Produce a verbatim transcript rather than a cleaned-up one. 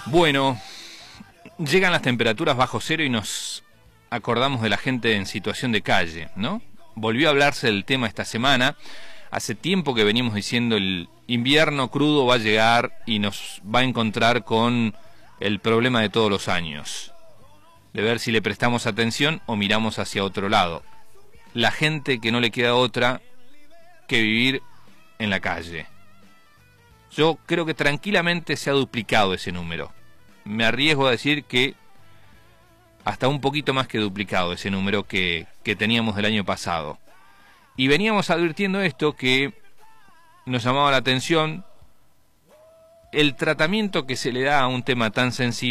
Bueno, llegan las temperaturas bajo cero y nos acordamos de la gente en situación de calle, ¿no? Volvió a hablarse del tema esta semana. Hace tiempo que venimos diciendo el invierno crudo va a llegar y nos va a encontrar con el problema de todos los años, de ver si le prestamos atención o miramos hacia otro lado. La gente que no le queda otra que vivir en la calle. Yo creo que tranquilamente se ha duplicado ese número. Me arriesgo a decir que hasta un poquito más que duplicado ese número que, que teníamos del año pasado. Y veníamos advirtiendo esto, que nos llamaba la atención el tratamiento que se le da a un tema tan sensible